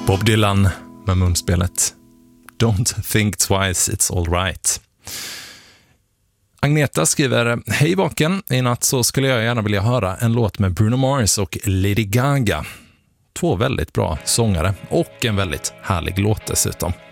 Bob Dylan med munspelet Don't think twice, it's all right. Agneta skriver: Hej vaken, i natt så skulle jag gärna vilja höra en låt med Bruno Mars och Lady Gaga. 2 väldigt bra sångare och en väldigt härlig låt dessutom.